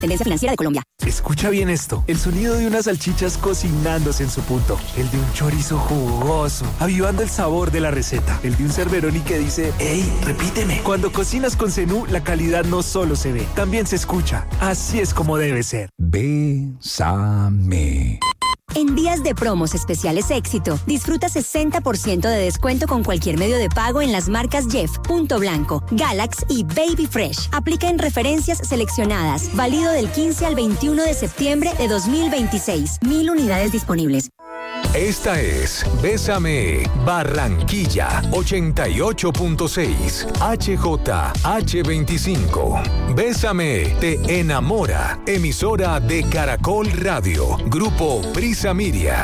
Tendencia Financiera de Colombia. Escucha bien esto, el sonido de unas salchichas cocinándose en su punto, el de un chorizo jugoso, avivando el sabor de la receta, el de un Cerberoni que dice, ¡Ey, repíteme! Cuando cocinas con Zenú, la calidad no solo se ve, también se escucha. Así es como debe ser. Bésame. En días de promos especiales Éxito, disfruta 60% de descuento con cualquier medio de pago en las marcas Jeff, Punto Blanco, Galax y Baby Fresh. Aplica en referencias seleccionadas. Válido del 15 al 21 de septiembre de 2026. 1000 unidades disponibles. Esta es Bésame Barranquilla 88.6 HJH25. Bésame te enamora. Emisora de Caracol Radio. Grupo Prisa Miria.